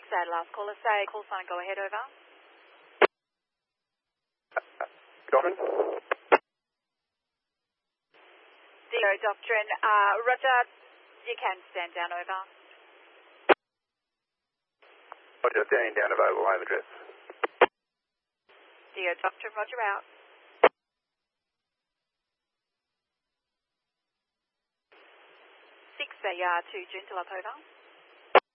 6A, last caller, say, call sign, go ahead, over. Doctrine? Dio Doctrine, Roger, you can stand down, over. Roger, standing down, over, home address. Dio Doctrine, Roger, out. 6A, to Joondalup, over.